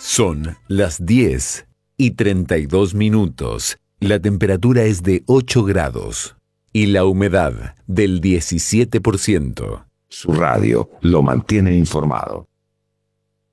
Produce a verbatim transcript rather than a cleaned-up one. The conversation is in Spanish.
Son las diez y treinta y dos minutos. La temperatura es de ocho grados y la humedad del diecisiete por ciento. Su radio lo mantiene informado.